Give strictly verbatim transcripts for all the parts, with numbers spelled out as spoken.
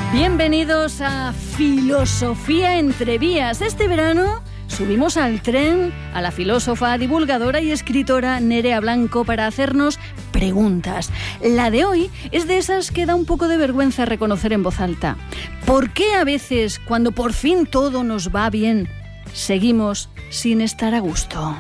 Bienvenidos a Filosofía entre Vías. Este verano subimos al tren a la filósofa, divulgadora y escritora Nerea Blanco para hacernos preguntas. La de hoy es de esas que da un poco de vergüenza reconocer en voz alta. ¿Por qué a veces, cuando por fin todo nos va bien, seguimos sin estar a gusto?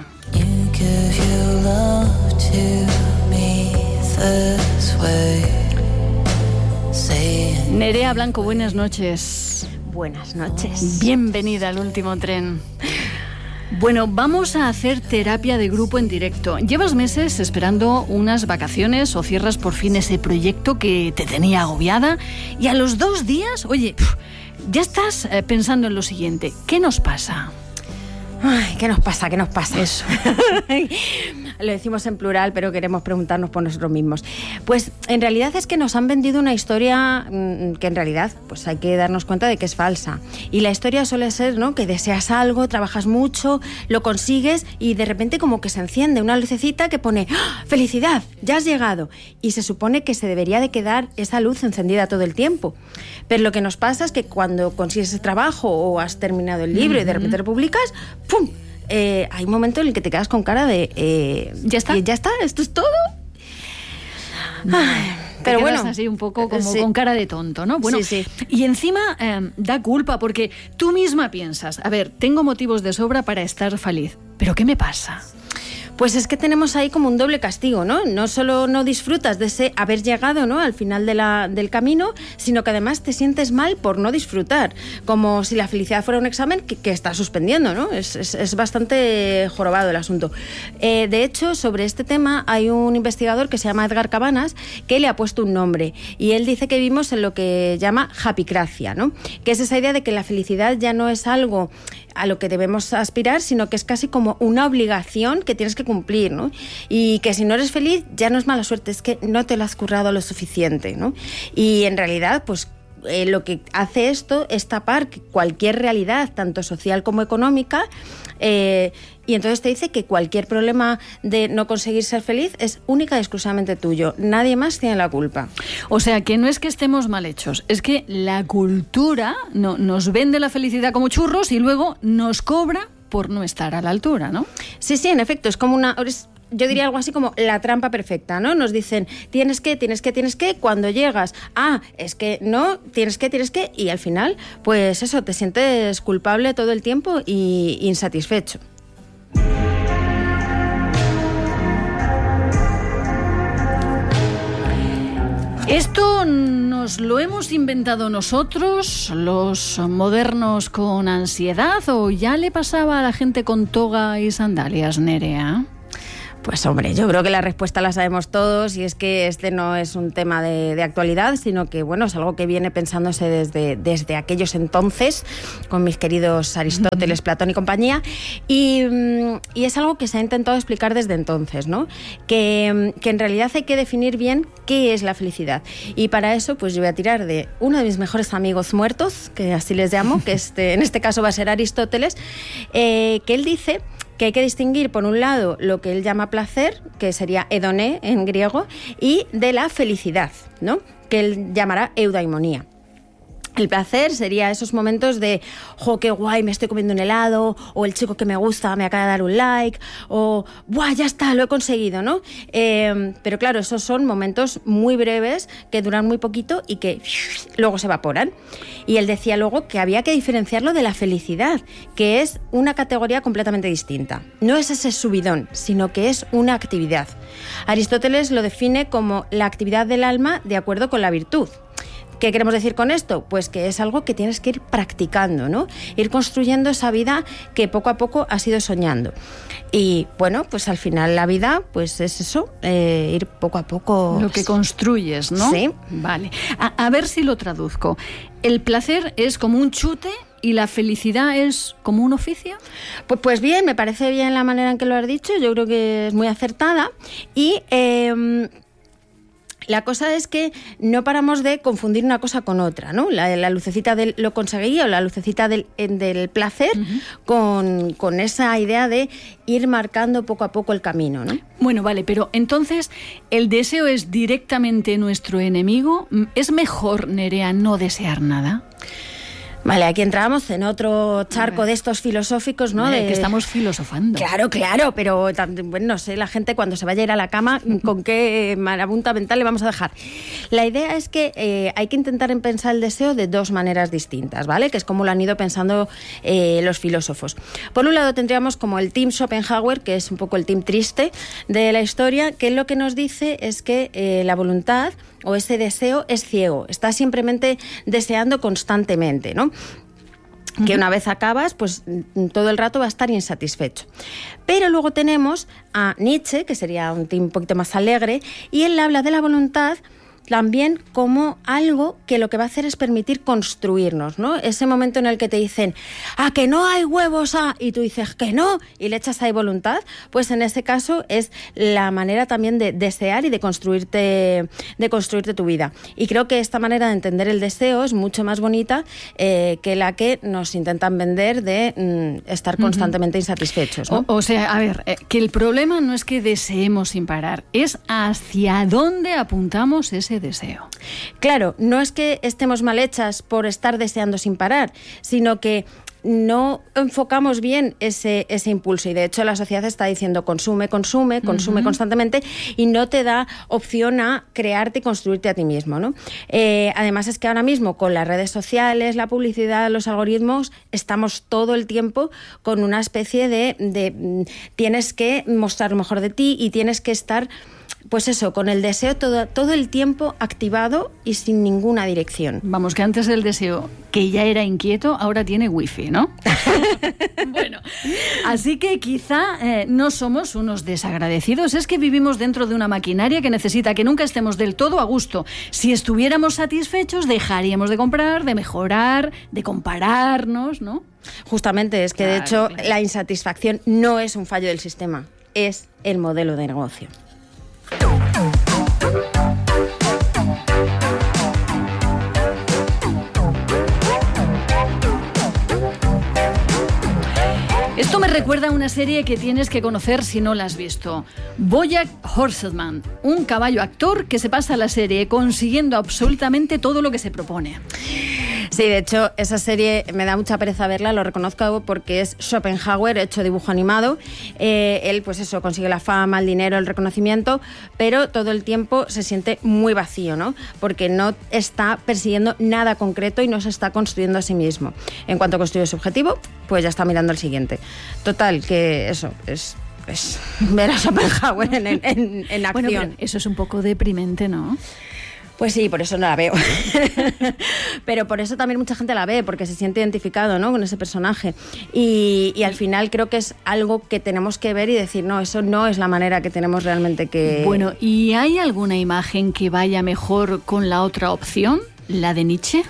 Nerea Blanco, buenas noches. Buenas noches. Bienvenida al último tren. Bueno, vamos a hacer terapia de grupo en directo. Llevas meses esperando unas vacaciones o cierras por fin ese proyecto que te tenía agobiada y a los dos días, oye, ya estás pensando en lo siguiente. ¿Qué nos pasa? Ay, ¿qué nos pasa? ¿Qué nos pasa? Eso. Lo decimos en plural, pero queremos preguntarnos por nosotros mismos. Pues en realidad es que nos han vendido una historia mmm, que en realidad pues hay que darnos cuenta de que es falsa. Y la historia suele ser, ¿no?, que deseas algo, trabajas mucho, lo consigues y de repente como que se enciende una lucecita que pone ¡oh, felicidad! Ya has llegado. Y se supone que se debería de quedar esa luz encendida todo el tiempo. Pero lo que nos pasa es que cuando consigues ese trabajo o has terminado el libro uh-huh. y de repente lo publicas, ¡pum!, Eh, hay un momento en el que te quedas con cara de... Eh, ¿Ya está? ¿Ya está? ¿Esto es todo? Ay, pero bueno, así un poco como sí. con cara de tonto, ¿no? Bueno, sí, sí. Y encima eh, da culpa porque tú misma piensas, a ver, tengo motivos de sobra para estar feliz, ¿pero qué me pasa? Pues es que tenemos ahí como un doble castigo, ¿no? No solo no disfrutas de ese haber llegado, ¿no?, al final de la, del camino, sino que además te sientes mal por no disfrutar, como si la felicidad fuera un examen que, que estás suspendiendo, ¿no? Es, es, es bastante jorobado el asunto. Eh, de hecho, sobre este tema hay un investigador que se llama Edgar Cabanas que le ha puesto un nombre y él dice que vivimos en lo que llama happycracia, ¿no?, que es esa idea de que la felicidad ya no es algo a lo que debemos aspirar, sino que es casi como una obligación que tienes que cumplir, ¿no? Y que si no eres feliz ya no es mala suerte, es que no te lo has currado lo suficiente, ¿no? Y en realidad, pues eh, lo que hace esto es tapar cualquier realidad, tanto social como económica, eh, y entonces te dice que cualquier problema de no conseguir ser feliz es única y exclusivamente tuyo. Nadie más tiene la culpa. O sea, que no es que estemos mal hechos, es que la cultura no, nos vende la felicidad como churros y luego nos cobra por no estar a la altura, ¿no? Sí, sí, en efecto, es como una... Yo diría algo así como la trampa perfecta, ¿no? Nos dicen, tienes que, tienes que, tienes que, cuando llegas, ah, es que no, tienes que, tienes que, y al final, pues eso, te sientes culpable todo el tiempo y insatisfecho. ¿Esto nos lo hemos inventado nosotros, los modernos con ansiedad, o ya le pasaba a la gente con toga y sandalias, Nerea? Pues hombre, yo creo que la respuesta la sabemos todos y es que este no es un tema de, de actualidad, sino que bueno, es algo que viene pensándose desde, desde aquellos entonces con mis queridos Aristóteles, Platón y compañía y, y es algo que se ha intentado explicar desde entonces, ¿no? Que, que en realidad hay que definir bien qué es la felicidad y para eso pues yo voy a tirar de uno de mis mejores amigos muertos, que así les llamo, que este, en este caso va a ser Aristóteles, eh, que él dice que hay que distinguir, por un lado, lo que él llama placer, que sería hedoné en griego, y de la felicidad, ¿no?, que él llamará eudaimonía. El placer sería esos momentos de ¡jo, qué guay, me estoy comiendo un helado! O el chico que me gusta me acaba de dar un like, o ¡buah, ya está, lo he conseguido!, ¿no? Eh, pero claro, esos son momentos muy breves que duran muy poquito y que luego se evaporan. Y él decía luego que había que diferenciarlo de la felicidad, que es una categoría completamente distinta. No es ese subidón, sino que es una actividad. Aristóteles lo define como la actividad del alma de acuerdo con la virtud. ¿Qué queremos decir con esto? Pues que es algo que tienes que ir practicando, ¿no? Ir construyendo esa vida que poco a poco has ido soñando. Y bueno, pues al final la vida, pues es eso, eh, ir poco a poco... Lo que construyes, ¿no? Sí. Vale. A, a ver si lo traduzco. ¿El placer es como un chute y la felicidad es como un oficio? Pues, pues bien, me parece bien la manera en que lo has dicho. Yo creo que es muy acertada. Y... Eh, La cosa es que no paramos de confundir una cosa con otra, ¿no? La, la lucecita del lo conseguí o la lucecita del, del placer uh-huh. con, con esa idea de ir marcando poco a poco el camino, ¿no? Bueno, vale, pero entonces, ¿el deseo es directamente nuestro enemigo? ¿Es mejor, Nerea, no desear nada? Vale, aquí entramos en otro charco de estos filosóficos, ¿no? Vale, de... que estamos filosofando. Claro, claro, pero bueno, no sé, la gente cuando se vaya a ir a la cama, ¿con qué marabunta mental le vamos a dejar? La idea es que eh, hay que intentar pensar el deseo de dos maneras distintas, ¿vale? Que es como lo han ido pensando eh, los filósofos. Por un lado tendríamos como el team Schopenhauer, que es un poco el team triste de la historia, que lo que nos dice es que eh, la voluntad o ese deseo es ciego, está simplemente deseando constantemente, ¿no? Que una vez acabas, pues todo el rato va a estar insatisfecho. Pero luego tenemos a Nietzsche, que sería un tipo un poquito más alegre, y él habla de la voluntad también como algo que lo que va a hacer es permitir construirnos, ¿no? Ese momento en el que te dicen, ¡ah, que no hay huevos, ah! Y tú dices, ¡que no! Y le echas ahí voluntad, pues en ese caso es la manera también de desear y de construirte, de construirte tu vida. Y creo que esta manera de entender el deseo es mucho más bonita eh, que la que nos intentan vender de mm, estar constantemente uh-huh. insatisfechos, ¿no? O, o sea, a ver, eh, que el problema no es que deseemos sin parar, es hacia dónde apuntamos ese deseo. Claro, no es que estemos mal hechas por estar deseando sin parar, sino que no enfocamos bien ese, ese impulso y de hecho la sociedad está diciendo consume, consume, consume uh-huh. constantemente y no te da opción a crearte y construirte a ti mismo, ¿no? Eh, además es que ahora mismo con las redes sociales, la publicidad, los algoritmos, estamos todo el tiempo con una especie de, de tienes que mostrar lo mejor de ti y tienes que estar pues eso, con el deseo todo, todo el tiempo activado y sin ninguna dirección. Vamos, que antes el deseo, que ya era inquieto, ahora tiene wifi, ¿no? Bueno, así que quizá eh, no somos unos desagradecidos, es que vivimos dentro de una maquinaria que necesita que nunca estemos del todo a gusto. Si estuviéramos satisfechos, dejaríamos de comprar, de mejorar, de compararnos, ¿no? Justamente, es que claro, de hecho claro. la insatisfacción no es un fallo del sistema, es el modelo de negocio. Esto me recuerda a una serie que tienes que conocer si no la has visto. BoJack Horseman, un caballo actor que se pasa la serie consiguiendo absolutamente todo lo que se propone. Sí, de hecho, esa serie me da mucha pereza verla, lo reconozco porque es Schopenhauer hecho dibujo animado. Eh, él, pues eso, consigue la fama, el dinero, el reconocimiento, pero todo el tiempo se siente muy vacío, ¿no? Porque no está persiguiendo nada concreto y no se está construyendo a sí mismo. En cuanto construye su objetivo, pues ya está mirando el siguiente. Total, que eso es... es ver a Schopenhauer en, en, en acción. Bueno, pero eso es un poco deprimente, ¿no? Pues sí, por eso no la veo. Pero por eso también mucha gente la ve, porque se siente identificado, ¿no?, con ese personaje. Y, y al final creo que es algo que tenemos que ver y decir, no, eso no es la manera que tenemos realmente que... Bueno, ¿y hay alguna imagen que vaya mejor con la otra opción, la de Nietzsche?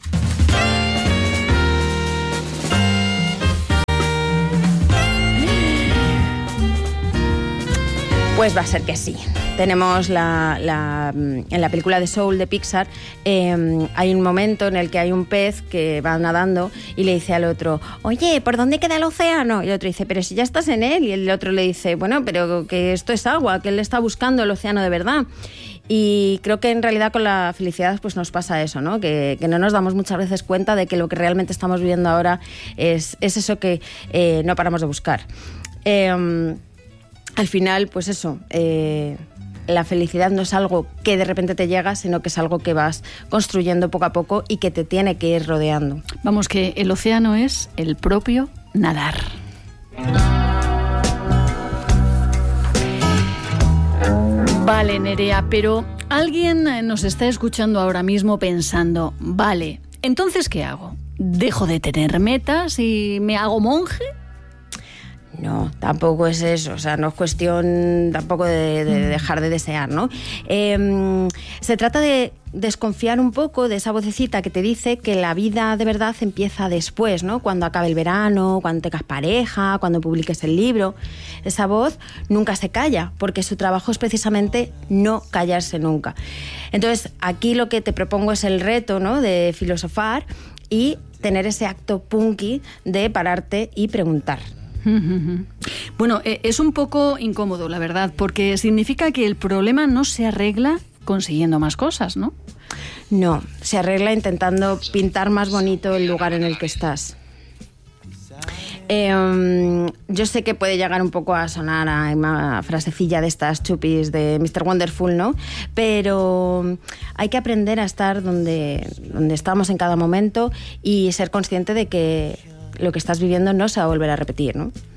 Pues va a ser que sí. Tenemos la, la, en la película de Soul de Pixar, eh, hay un momento en el que hay un pez que va nadando y le dice al otro, oye, ¿por dónde queda el océano? Y el otro dice, pero si ya estás en él. Y el otro le dice, bueno, pero que esto es agua, que él está buscando el océano de verdad. Y creo que en realidad con la felicidad pues nos pasa eso, ¿no? Que, que no nos damos muchas veces cuenta de que lo que realmente estamos viviendo ahora es, es eso que eh, no paramos de buscar. Eh, al final, pues eso... Eh, la felicidad no es algo que de repente te llega, sino que es algo que vas construyendo poco a poco y que te tiene que ir rodeando. Vamos, que el océano es el propio nadar. Vale, Nerea, pero alguien nos está escuchando ahora mismo pensando, vale, ¿entonces qué hago? ¿Dejo de tener metas y me hago monje? No, tampoco es eso, o sea, no es cuestión tampoco de, de dejar de desear, ¿no? Eh, se trata de desconfiar un poco de esa vocecita que te dice que la vida de verdad empieza después, ¿no? Cuando acabe el verano, cuando tengas pareja, cuando publiques el libro. Esa voz nunca se calla, porque su trabajo es precisamente no callarse nunca. Entonces, aquí lo que te propongo es el reto, ¿no?, de filosofar y tener ese acto punky de pararte y preguntar. Bueno, es un poco incómodo, la verdad, porque significa que el problema no se arregla consiguiendo más cosas, ¿no? No, se arregla intentando pintar más bonito el lugar en el que estás. Eh, yo sé que puede llegar un poco a sonar a una frasecilla de estas chupis de mister Wonderful, ¿no? Pero hay que aprender a estar donde, donde estamos en cada momento y ser consciente de que lo que estás viviendo no se va a volver a repetir, ¿no?